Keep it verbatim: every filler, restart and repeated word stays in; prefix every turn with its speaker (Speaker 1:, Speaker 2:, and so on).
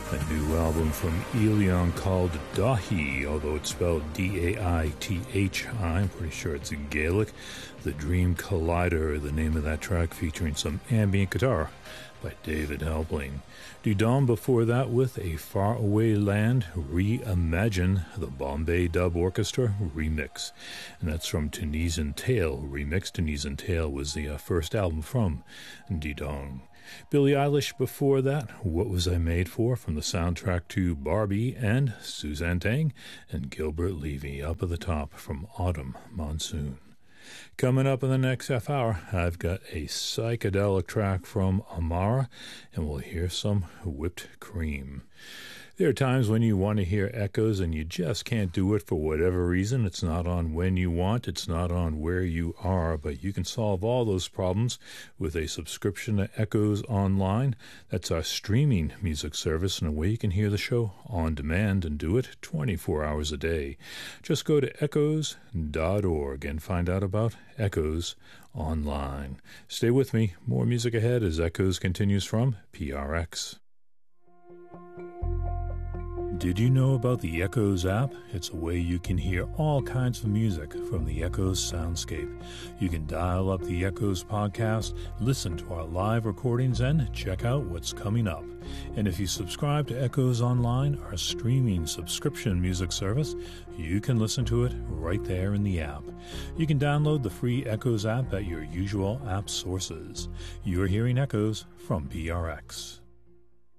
Speaker 1: A new album from Aeolian called Daithí, although it's spelled D A I T H I. I'm pretty sure it's in Gaelic. The Dream Collider, the name of that track, featuring some ambient guitar by David Helpling. Dudon before that with A Faraway Land, Reimagine, the Bombay Dub Orchestra remix. And that's from Tunisian Tale remix. Tunisian Tale was the uh, first album from Dudon. Billie Eilish before that, What Was I Made For, from the soundtrack to Barbie, and Suzanne Tang and Gilbert Levy up at the top from Autumn Monsoon. Coming up in the next half hour, I've got a psychedelic track from Amara, and we'll hear some whipped cream. There are times when you want to hear echoes and you just can't do it for whatever reason. It's not on when you want, it's not on where you are, but you can solve all those problems with a subscription to Echoes Online. That's our streaming music service and a way you can hear the show on demand and do it twenty-four hours a day. Just go to echoes dot org and find out about Echoes Online. Stay with me. More music ahead as Echoes continues from P R X. Did you know about the Echoes app? It's a way you can hear all kinds of music from the Echoes soundscape. You can dial up the Echoes podcast, listen to our live recordings, and check out what's coming up. And if you subscribe to Echoes Online, our streaming subscription music service, you can listen to it right there in the app. You can download the free Echoes app at your usual app sources. You're hearing Echoes from P R X.